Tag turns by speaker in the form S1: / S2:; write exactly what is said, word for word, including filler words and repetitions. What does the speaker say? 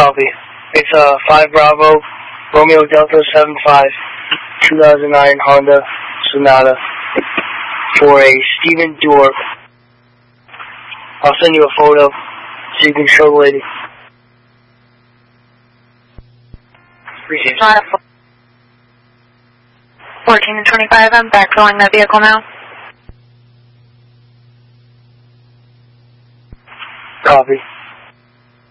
S1: Copy. It's uh, five Bravo, Romeo Delta seven five, two thousand nine Honda Sonata for a Stephen Dork. I'll send you a photo so you can show the lady.
S2: fourteen and twenty-five, I'm backfilling that vehicle now.
S1: Copy.